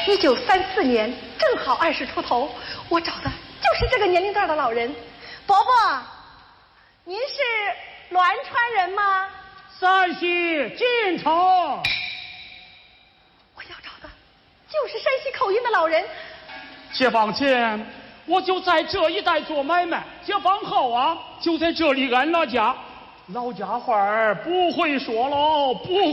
1934年，正好20出头，我找的就是这个年龄段的老人。伯伯，您是栾川人吗？ 山西晋城。 我要找的就是山西口音的老人。 解放前我就在这一带做买卖，解放后啊就在这里安了家。老家话儿不会说喽，不